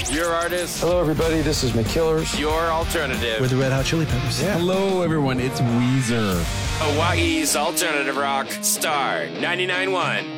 Your artist. Hello, everybody. This is McKillers. Your alternative. We're the Red Hot Chili Peppers. Yeah. Hello, everyone. It's Weezer. Hawaii's alternative rock. Star 99.1.